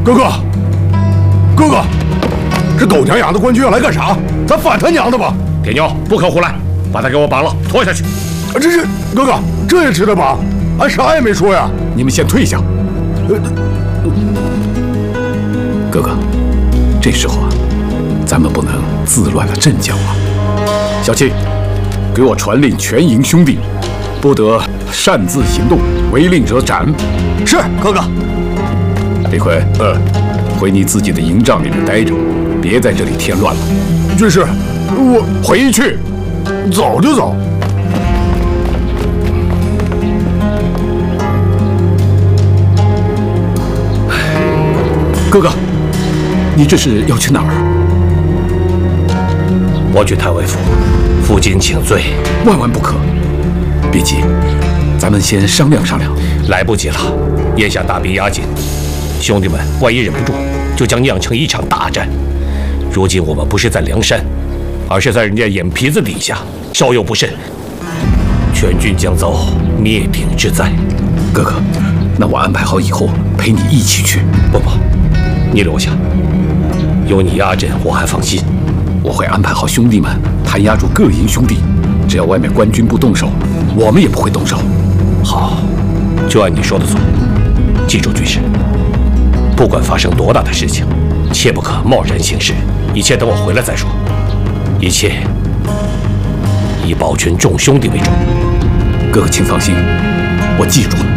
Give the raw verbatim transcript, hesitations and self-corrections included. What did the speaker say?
哥哥，哥哥，这狗娘养的官军要来干啥？咱反他娘的吧！ 铁牛，不可胡来，把他给我绑了，拖下去。 这是哥哥，这也值得绑？俺啥也没说呀。 你们先退下。呃，哥哥，这时候啊，咱们不能自乱了阵脚啊。小七，给我传令全营兄弟，不得擅自行动，违令者斩。 是，哥哥。 李逵，呃，回你自己的营帐里面待着，别在这里添乱了。 军师，我回去， 走就走。 哥哥，你这是要去哪儿？ 我去太尉府，负荆请罪。 万万不可！别急，咱们先商量商量。 来不及了，眼下大兵压境，兄弟们万一忍不住，就将酿成一场大战。如今我们不是在梁山，而是在人家眼皮子底下，稍有不慎，全军将遭灭顶之灾。 哥哥，那我安排好以后陪你一起去。 不不，你留下，有你压阵，我还放心。 我会安排好兄弟们弹压住各营兄弟，只要外面官军不动手，我们也不会动手。 好，就按你说的做。记住，军师，不管发生多大的事情，切不可贸然行事，一切等我回来再说。一切以保全众兄弟为重。 哥哥，请放心，我记住了。